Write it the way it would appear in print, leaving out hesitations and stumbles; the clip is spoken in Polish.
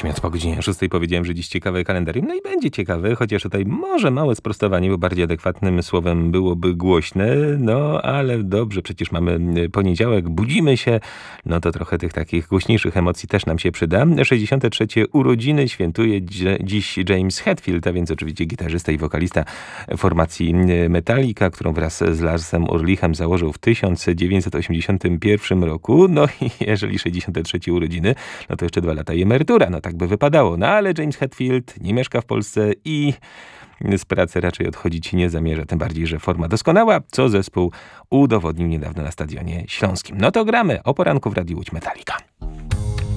Śmiać po godzinie 6 powiedziałem, że dziś ciekawe kalendarium. No i będzie ciekawe, chociaż tutaj może małe sprostowanie, bo bardziej adekwatnym słowem byłoby głośne. No ale dobrze, przecież mamy poniedziałek, budzimy się. No to trochę tych takich głośniejszych emocji też nam się przyda. 63. urodziny świętuje dziś James Hetfield, a więc oczywiście gitarzysta i wokalista formacji Metallica, którą wraz z Larsem Ulrichem założył w 1981 roku. No i jeżeli 63. urodziny, no to jeszcze 2 lata i emerytura. No tak by wypadało. No ale James Hetfield nie mieszka w Polsce i z pracy raczej odchodzić nie zamierza. Tym bardziej, że forma doskonała, co zespół udowodnił niedawno na Stadionie Śląskim. No to gramy o poranku w Radiu Łódź Metallica.